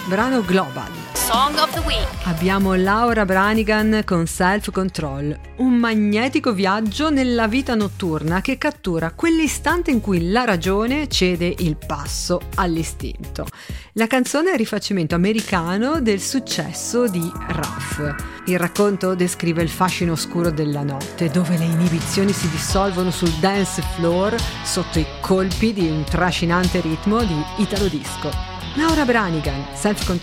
brano Global. Song of the Week. Abbiamo Laura Branigan con Self Control, un magnetico viaggio nella vita notturna che cattura quell'istante in cui la ragione cede il passo all'istinto. La canzone è il rifacimento americano del successo di Ruff. Il racconto descrive il fascino oscuro della notte, dove le inibizioni si dissolvono sul dance floor sotto i colpi di un trascinante ritmo di Italo Disco. Laura Branigan, Self Control.